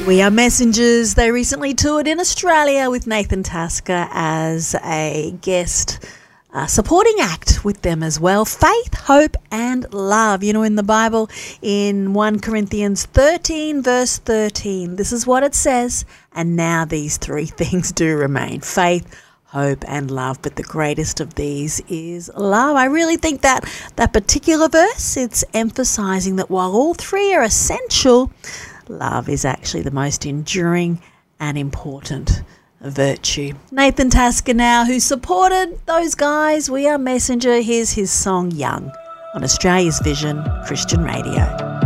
We Are Messengers. They recently toured in Australia with Nathan Tasker as a guest supporting act with them as well. Faith, hope and love. You know, in the Bible, in 1 Corinthians 13 verse 13, this is what it says. And now these three things do remain: faith, hope and love. But the greatest of these is love. I really think that particular verse, it's emphasizing that while all three are essential, love is actually the most enduring and important virtue. Nathan Tasker now, who supported those guys, We Are Messenger. Here's his song Young on Australia's Vision Christian Radio.